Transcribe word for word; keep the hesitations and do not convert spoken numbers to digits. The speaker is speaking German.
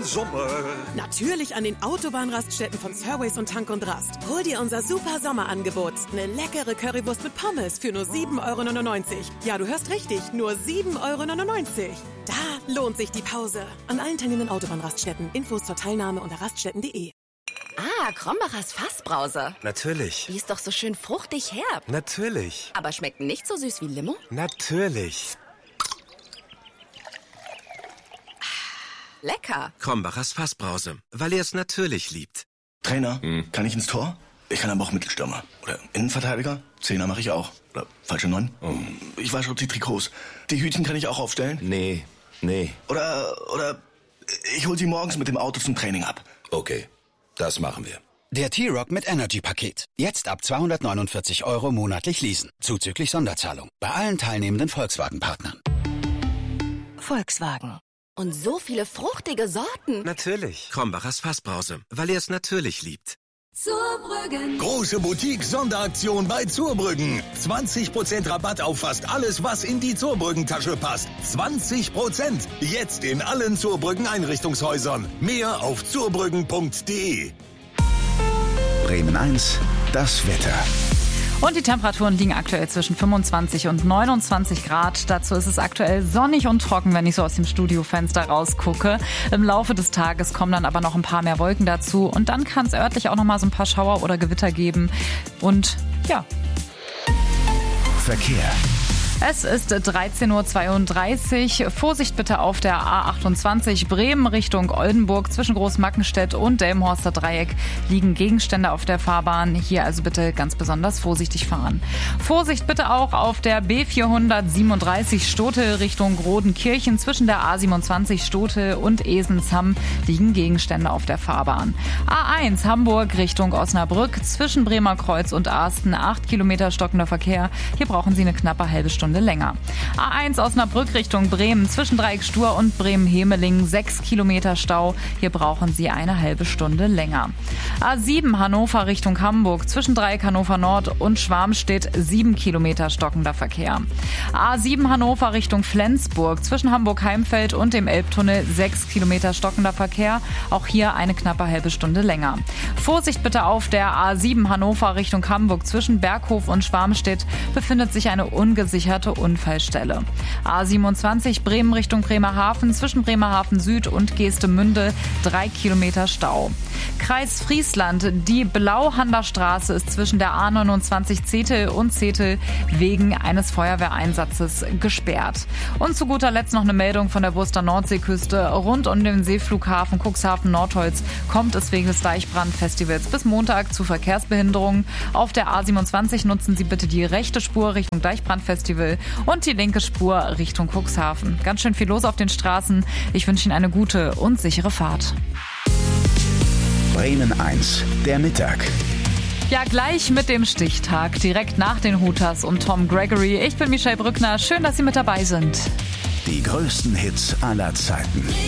Sommer? Natürlich an den Autobahnraststätten von Surways und Tank und Rast. Hol dir unser super Sommerangebot. Eine leckere Currywurst mit Pommes für nur sieben Euro neunundneunzig. Ja, du hörst richtig, nur sieben Euro neunundneunzig. Da lohnt sich die Pause. An allen teilnehmenden Autobahnraststätten. Infos zur Teilnahme unter raststätten punkt de. Ah, Krombacher Fassbrause. Natürlich. Die ist doch so schön fruchtig herb. Natürlich. Aber schmeckt nicht so süß wie Limo? Natürlich. Lecker. Krombachers Fassbrause, weil er es natürlich liebt. Trainer, hm. kann ich ins Tor? Ich kann aber auch Mittelstürmer. Oder Innenverteidiger? Zehner mache ich auch. Oder falsche Neun? Oh. Ich wasche auch die Trikots. Die Hütchen kann ich auch aufstellen? Nee, nee. Oder, oder ich hol sie morgens mit dem Auto zum Training ab. Okay, das machen wir. Der T-Rock mit Energy-Paket. Jetzt ab zweihundertneunundvierzig Euro monatlich leasen. Zuzüglich Sonderzahlung. Bei allen teilnehmenden Volkswagen-Partnern. Volkswagen. Und so viele fruchtige Sorten. Natürlich. Krombachers Fassbrause, weil er es natürlich liebt. Zurbrüggen. Große Boutique-Sonderaktion bei Zurbrüggen. zwanzig Prozent Rabatt auf fast alles, was in die Zurbrüggen-Tasche passt. zwanzig Prozent. Jetzt in allen Zurbrüggen-Einrichtungshäusern. Mehr auf zurbrüggen punkt de. Bremen eins, das Wetter. Und die Temperaturen liegen aktuell zwischen fünfundzwanzig und neunundzwanzig Grad. Dazu ist es aktuell sonnig und trocken, wenn ich so aus dem Studiofenster rausgucke. Im Laufe des Tages kommen dann aber noch ein paar mehr Wolken dazu. Und dann kann es örtlich auch noch mal so ein paar Schauer oder Gewitter geben. Und ja. Verkehr. Es ist dreizehn Uhr zweiunddreißig. Vorsicht bitte auf der A achtundzwanzig Bremen Richtung Oldenburg. Zwischen Großmackenstedt und Delmenhorster Dreieck liegen Gegenstände auf der Fahrbahn. Hier also bitte ganz besonders vorsichtig fahren. Vorsicht bitte auch auf der B vierhundertsiebenunddreißig Stote Richtung Rodenkirchen. Zwischen der A siebenundzwanzig Stote und Esenshamm liegen Gegenstände auf der Fahrbahn. A eins Hamburg Richtung Osnabrück. Zwischen Bremerkreuz und Arsten acht Kilometer stockender Verkehr. Hier brauchen Sie eine knappe halbe Stunde länger. A eins Osnabrück Richtung Bremen, zwischen Dreieckstuhr und Bremen-Hemeling, sechs Kilometer Stau. Hier brauchen Sie eine halbe Stunde länger. A sieben Hannover Richtung Hamburg, zwischen Dreieck Hannover Nord und Schwarmstedt, sieben Kilometer stockender Verkehr. A sieben Hannover Richtung Flensburg, zwischen Hamburg-Heimfeld und dem Elbtunnel, sechs Kilometer stockender Verkehr. Auch hier eine knappe halbe Stunde länger. Vorsicht bitte auf der A sieben Hannover Richtung Hamburg, zwischen Berghof und Schwarmstedt befindet sich eine ungesicherte Unfallstelle. A siebenundzwanzig Bremen Richtung Bremerhaven, zwischen Bremerhaven Süd und Geestemünde, drei Kilometer Stau. Kreis Friesland, die Blauhander Straße ist zwischen der A neunundzwanzig Zetel und Zetel wegen eines Feuerwehreinsatzes gesperrt. Und zu guter Letzt noch eine Meldung von der Wurster Nordseeküste. Rund um den Seeflughafen Cuxhaven-Nordholz kommt es wegen des Deichbrandfestivals bis Montag zu Verkehrsbehinderungen. Auf der A siebenundzwanzig nutzen Sie bitte die rechte Spur Richtung Deichbrandfestival und die linke Spur Richtung Cuxhaven. Ganz schön viel los auf den Straßen. Ich wünsche Ihnen eine gute und sichere Fahrt. Bremen eins, der Mittag. Ja, gleich mit dem Stichtag, direkt nach den Hooters und Tom Gregory. Ich bin Michelle Brückner. Schön, dass Sie mit dabei sind. Die größten Hits aller Zeiten.